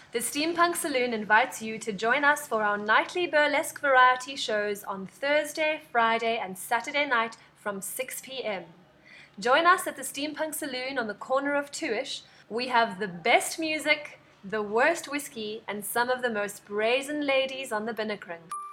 The Steampunk Saloon invites you to join us for our nightly burlesque variety shows on Thursday, Friday, and Saturday night from 6 p.m. Join us at the Steampunk Saloon on the corner of Tuish. We have the best music, the worst whiskey, and some of the most brazen ladies on the Binnekring.